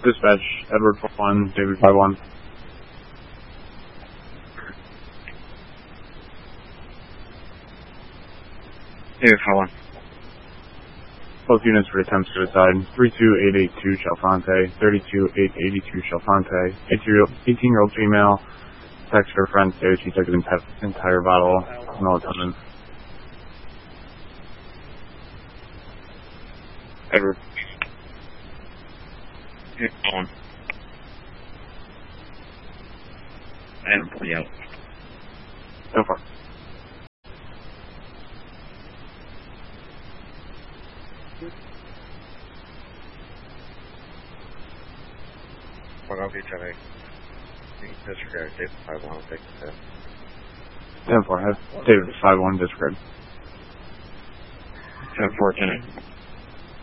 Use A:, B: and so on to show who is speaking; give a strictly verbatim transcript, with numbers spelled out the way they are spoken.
A: Dispatch, Edward one, David five one.
B: David five one.
A: Both units for attempt suicide. three two eight eight two Chalfante, three two eight eight two Chalfante, eighteen-year-old female, text her friend stated she took an enti- entire bottle of melatonin.
B: Edward. David five one. And play out.
A: So far.
B: Well, I'll be trying to disregard David five one. I'll take the test.
A: ten four, have David five one disregard.
B: ten four, ten eight.